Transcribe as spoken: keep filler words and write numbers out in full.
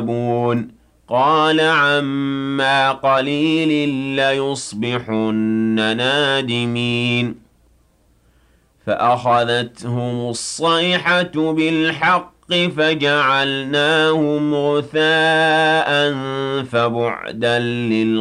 قَالَ عَمَّا قَلِيلٍ لَّيُصْبِحُنَّ نَادِمِينَ فَأَخَذَتْهُمُ الصَّيْحَةُ بِالْحَقِّ فَجَعَلْنَاهُمْ غُثَاءً فَبُعْدًا لِّلْقَوْمِ